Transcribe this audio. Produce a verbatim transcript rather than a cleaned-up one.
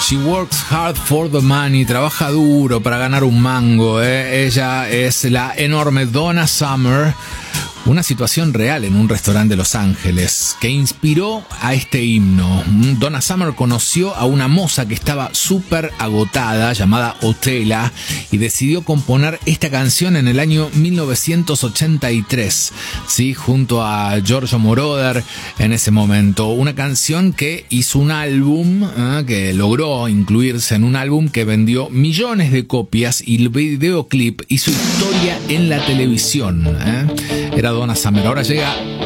She works hard for the money. Trabaja duro para ganar un mango. ¿eh? Ella es la enorme Donna Summer. Una situación real en un restaurante de Los Ángeles que inspiró a este himno. Donna Summer conoció a una moza que estaba súper agotada, llamada Otela, y decidió componer esta canción en el año mil novecientos ochenta y tres, ¿sí? Junto a Giorgio Moroder en ese momento. Una canción que hizo un álbum, ¿eh? que logró incluirse en un álbum que vendió millones de copias, y el videoclip hizo historia en la televisión. ¿eh? Era Donna Summer. Ahora llega